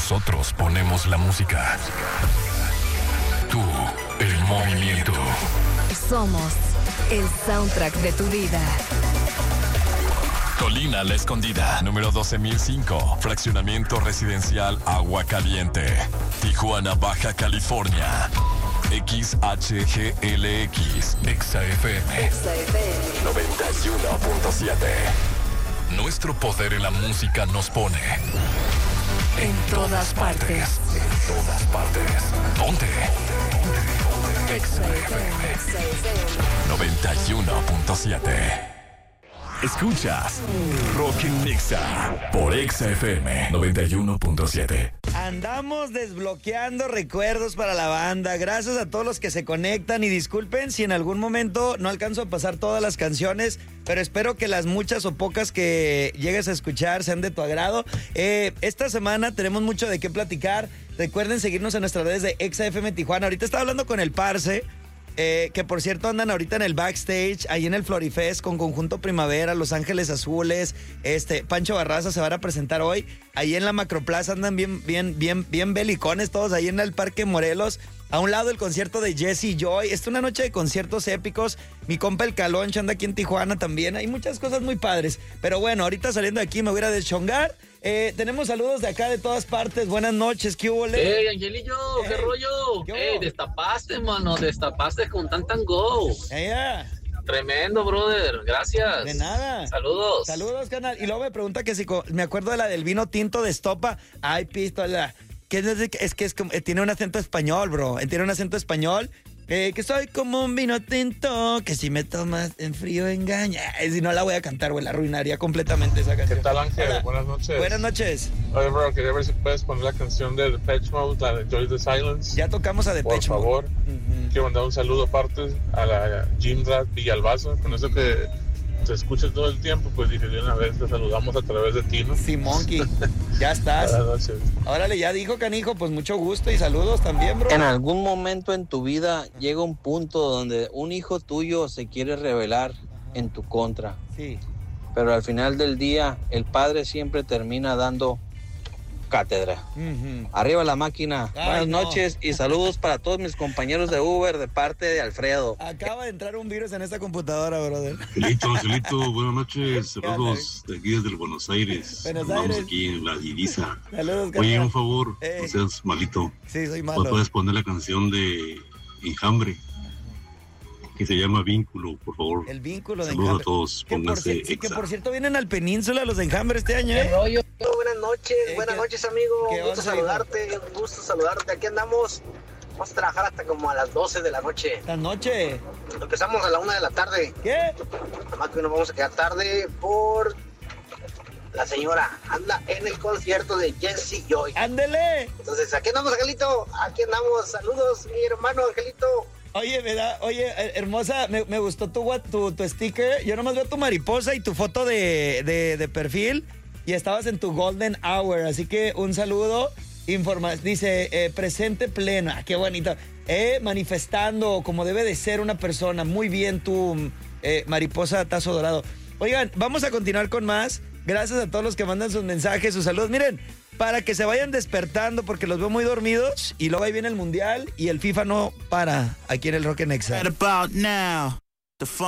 Nosotros ponemos la música. Tú, el movimiento. Somos el soundtrack de tu vida. Colina La Escondida, número 12005, fraccionamiento residencial Agua Caliente, Tijuana, Baja California. XHGLX, XFM 91.7. Nuestro poder en la música nos pone en todas partes. En todas partes. Ponte. XFM 91.7. Escuchas Rock en Nexa por XFM 91.7. Andamos desbloqueando recuerdos para la banda. Gracias a todos los que se conectan y disculpen si en algún momento no alcanzo a pasar todas las canciones, pero espero que las muchas o pocas que llegues a escuchar sean de tu agrado. Esta semana tenemos mucho de qué platicar. Recuerden seguirnos en nuestras redes de XFM Tijuana. Ahorita estaba hablando con el Parce, que por cierto andan ahorita en el backstage, ahí en el Florifest con Conjunto Primavera, Los Ángeles Azules, Pancho Barraza se van a presentar hoy, ahí en la Macroplaza andan bien belicones todos, ahí en el Parque Morelos, a un lado el concierto de Jesse Joy. Esta es una noche de conciertos épicos, mi compa el Caloncho anda aquí en Tijuana también, hay muchas cosas muy padres, pero bueno, ahorita saliendo de aquí me voy a ir a deschongar. Tenemos saludos de acá de todas partes. Buenas noches, ¿qué hubo? Angelillo, ¿qué rollo? Destapaste, mano, destapaste con Tantango. Tremendo, brother, gracias. De nada. Saludos. Saludos, canal. Y luego me pregunta que si me acuerdo de la del vino tinto de Estopa. Ay, pistola. Es que tiene un acento español, bro. Tiene un acento español. Que soy como un vino tinto, que si me tomas en frío engaña. Si no la voy a cantar, güey, la arruinaría completamente esa canción. ¿Qué tal, Ángel? Hola. Buenas noches. Buenas noches. Oye, bro, quería ver si puedes poner la canción de Depeche Mode, la de Enjoy the Silence. Ya tocamos a Depeche Mode. Por favor. Quiero mandar un saludo aparte a la Jim Rat Villalbazo, con eso que te escuchas todo el tiempo, pues dije de una vez te saludamos a través de ti, ¿no? Sí, Monkey, ya estás. Buenas noches. Órale, ya dijo, canijo, pues mucho gusto y saludos también, bro. En algún momento en tu vida llega un punto donde un hijo tuyo se quiere rebelar en tu contra. Sí. Pero al final del día, el padre siempre termina dando cátedra. Arriba la máquina. Buenas noches y saludos para todos mis compañeros de Uber de parte de Alfredo. Acaba de entrar un virus en esta computadora, brother. Angelito, buenas noches. Saludos de aquí desde el Buenos Aires. Vamos aquí en la divisa. Saludos, oye, un favor, no seas malito. Sí, soy malo. ¿Puedes poner la canción de Enjambre? Que se llama Vínculo, por favor. El Vínculo de Enjambre. Saludos a todos, pónganse que por cierto vienen al Península los de Enjambre este año, ¿Qué rollo? Buenas noches, amigo. Un gusto saludarte. Aquí andamos. Vamos a trabajar hasta como a las 12 de la noche. ¿La noche? Empezamos a la 1 de la tarde. ¿Qué? Además que nos vamos a quedar tarde por... La señora anda en el concierto de Jesse Joy. ¡Ándele! Entonces, aquí andamos, Angelito. Aquí andamos. Saludos, mi hermano Angelito. Oye, ¿verdad? Oye, hermosa, me gustó tu sticker. Yo nomás veo tu mariposa y tu foto de perfil. Y estabas en tu golden hour. Así que un saludo. Dice, presente pleno. Ah, qué bonito. Manifestando como debe de ser una persona. Muy bien tu mariposa tazo dorado. Oigan, vamos a continuar con más. Gracias a todos los que mandan sus mensajes, sus saludos. Miren, para que se vayan despertando porque los veo muy dormidos y luego ahí viene el Mundial y el FIFA no para aquí en el Rock en Nexa.